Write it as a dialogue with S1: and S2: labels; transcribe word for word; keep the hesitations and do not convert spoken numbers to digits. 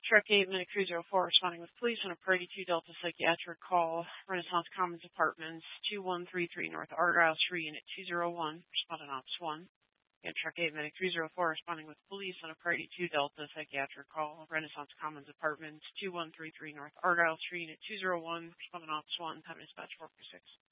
S1: Truck eight, Minute Cruiser oh four, responding with police on a Parade two Delta psychiatric call, Renaissance Commons Apartments, two one three three North Argyle Street, Unit two zero one, responding Ops one. And Truck eight, Minute Cruiser oh four, responding with police on a Parade two Delta psychiatric call, Renaissance Commons Apartments, two one three three North Argyle Street, Unit two zero one, responding Ops one, time dispatch four four six.